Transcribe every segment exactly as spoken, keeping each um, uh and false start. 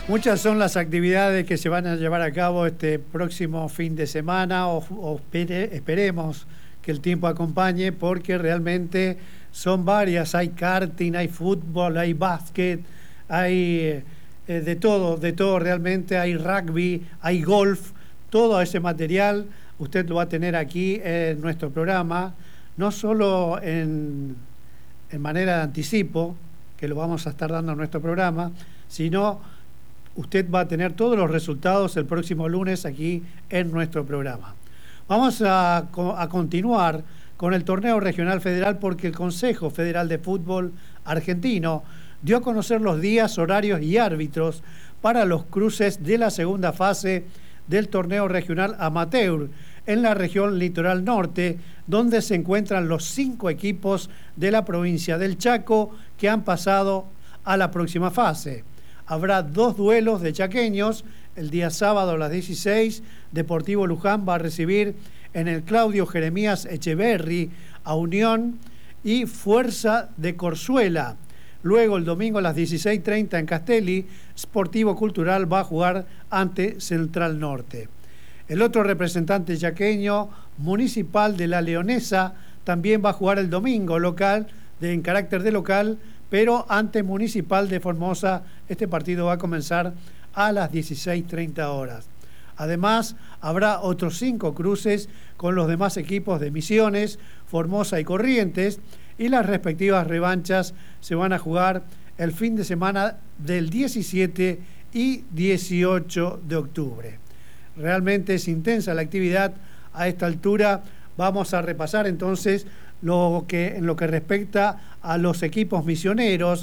Muchas son las actividades que se van a llevar a cabo este próximo fin de semana o, o espere, esperemos que el tiempo acompañe, porque realmente son varias. Hay karting, hay fútbol, hay básquet, hay eh, de todo, de todo realmente. Hay rugby, hay golf, todo ese material usted lo va a tener aquí en nuestro programa, no solo en, en manera de anticipo, que lo vamos a estar dando en nuestro programa, sino usted va a tener todos los resultados el próximo lunes aquí en nuestro programa. Vamos a, a continuar con el torneo regional federal, porque el Consejo Federal de Fútbol Argentino dio a conocer los días, horarios y árbitros para los cruces de la segunda fase del torneo regional amateur en la región Litoral Norte, donde se encuentran los cinco equipos de la provincia del Chaco que han pasado a la próxima fase. Habrá dos duelos de chaqueños. El día sábado a las dieciséis, Deportivo Luján va a recibir en el Claudio Jeremías Echeverri a Unión y Fuerza de Corzuela. Luego el domingo a las dieciséis treinta en Castelli, Sportivo Cultural va a jugar ante Central Norte. El otro representante chaqueño, Municipal de La Leonesa, también va a jugar el domingo local, de, en carácter de local, pero ante Municipal de Formosa. Este partido va a comenzar a las dieciséis treinta horas. Además, habrá otros cinco cruces con los demás equipos de Misiones, Formosa y Corrientes, y las respectivas revanchas se van a jugar el fin de semana del diecisiete y dieciocho de octubre. Realmente es intensa la actividad a esta altura. Vamos a repasar entonces lo que, en lo que respecta a los equipos misioneros.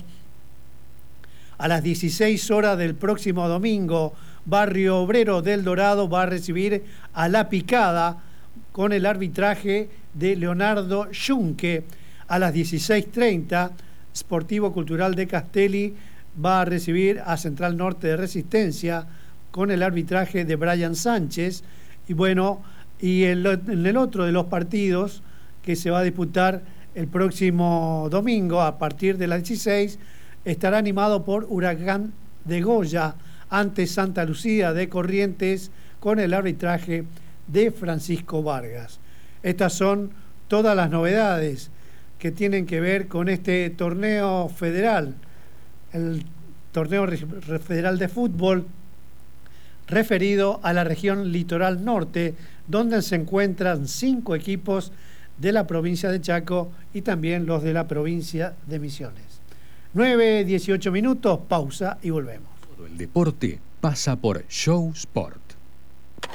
A las dieciséis horas del próximo domingo, Barrio Obrero del Dorado va a recibir a La Picada con el arbitraje de Leonardo Junque. A las dieciséis treinta, Sportivo Cultural de Castelli va a recibir a Central Norte de Resistencia con el arbitraje de Brian Sánchez. Y bueno, y el, en el otro de los partidos que se va a disputar el próximo domingo a partir de las dieciséis, estará animado por Huracán de Goya ante Santa Lucía de Corrientes con el arbitraje de Francisco Vargas. Estas son todas las novedades que tienen que ver con este torneo federal, el torneo federal de fútbol referido a la región Litoral Norte, donde se encuentran cinco equipos de la provincia de Chaco y también los de la provincia de Misiones. nueve dieciocho minutos, pausa y volvemos. Todo el deporte pasa por Show Sport.